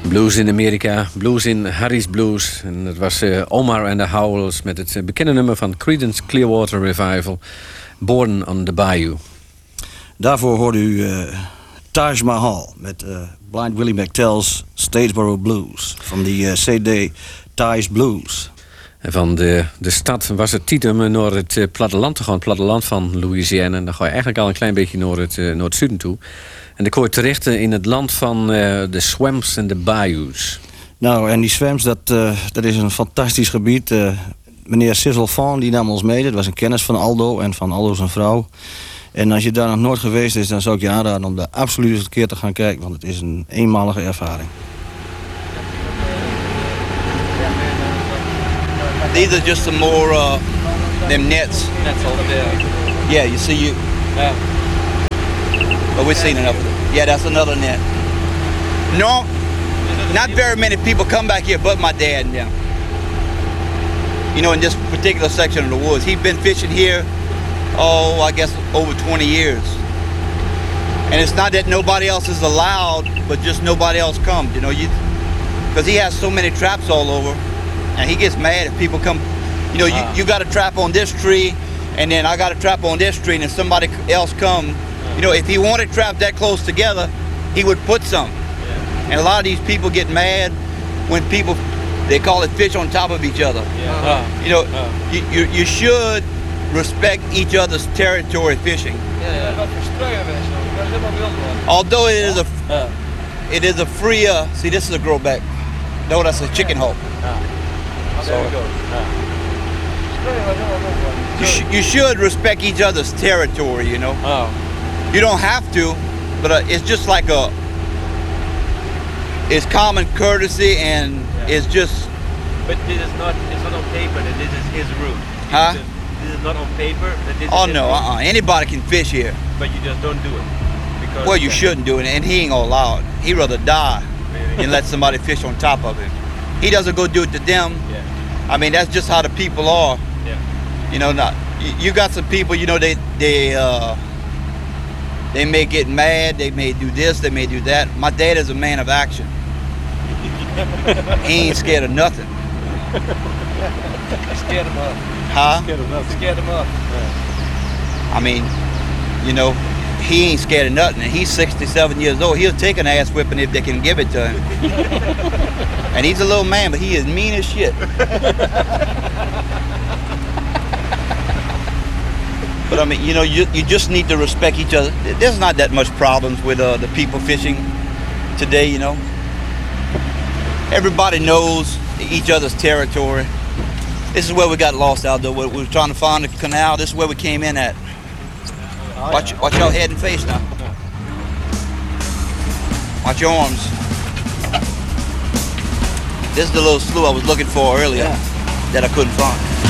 Blues in Amerika, blues in Harry's Blues. En dat was Omar and the Howls met het bekende nummer van Creedence Clearwater Revival, Born on the Bayou. Daarvoor hoorde u Taj Mahal met Blind Willie McTell's Statesboro Blues van die CD Taj's Blues. En van de stad was het titelnummer naar het platteland te gaan, het platteland van Louisiana. En dan ga je eigenlijk al een klein beetje naar het zuiden toe. En dan kom je terecht in het land van de swamps en de bayous. Nou, en die swamps, dat is een fantastisch gebied. Meneer Cecil Fawn, die nam ons mee. Dat was een kennis van Aldo en van Aldo zijn vrouw. En als je daar nog nooit geweest is, dan zou ik je aanraden om daar absoluut eens een keer te gaan kijken. Want het is een eenmalige ervaring. These are just some more them nets. Nets over there. Yeah, you see you. Yeah. But we've seen enough. Yeah, that's another net. No, not very many people come back here but my dad. Yeah. You know, in this particular section of the woods. He's been fishing here, I guess over 20 years. And it's not that nobody else is allowed, but just nobody else comes, you know, because he has so many traps all over. And he gets mad if people come, you know, you got a trap on this tree, and then I got a trap on this tree, and if somebody else come, you know, if he wanted traps that close together, he would put some. Yeah. And a lot of these people get mad when people, they call it fish on top of each other. Yeah. You know, you should respect each other's territory fishing. Although it is a free, see this is a growback. No, that's a chicken hawk. There we go. You should respect each other's territory, you know. You don't have to, but it's just like it's common courtesy and it's just. But it's not on paper that this is his route. Huh? This is not on paper that this is Oh his no, route. anybody can fish here. But you just don't do it. Because Well, you shouldn't do it, and he ain't gonna allow it. He'd rather die than let somebody fish on top of him. He doesn't go do it to them. Yeah. I mean, that's just how the people are. Yeah. You know, not you got some people. You know, they may get mad. They may do this. They may do that. My dad is a man of action. He ain't scared of nothing. Scared him up. Huh? Scared him up. Yeah. I mean, you know, he ain't scared of nothing. And he's 67 years old. He'll take an ass whipping if they can give it to him. And he's a little man, but he is mean as shit. But I mean, you know, you just need to respect each other. There's not that much problems with the people fishing today, you know. Everybody knows each other's territory. This is where we got lost out there. We were trying to find the canal. This is where we came in at. Watch your head and face now. Watch your arms. This is the little slough I was looking for earlier that I couldn't find.